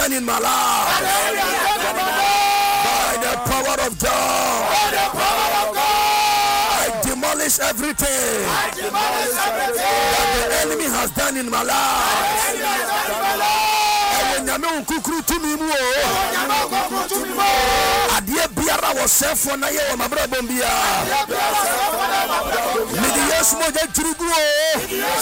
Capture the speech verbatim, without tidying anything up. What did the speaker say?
done in my life, by the power of God, I demolish everything that the enemy has done in my life. Nyame kukuru tumi mu o ade biara wo sefo na ye wo mabra bombia me di yesu mo je tirigu o